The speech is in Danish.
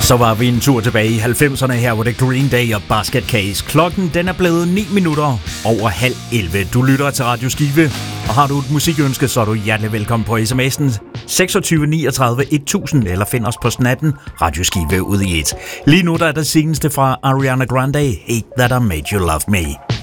Så var vi en tur tilbage i 90'erne. Her var det Green Day og Basket Case. Klokken den er blevet 9 minutter over 10:30. Du lytter til Radio Skive, og har du et musikønske, så er du hjertelig velkommen på sms'en 26 39 1000, eller find os på snappen Radio Skive ud i et. Lige nu der er det seneste fra Ariana Grande, Hate That I Made You Love Me.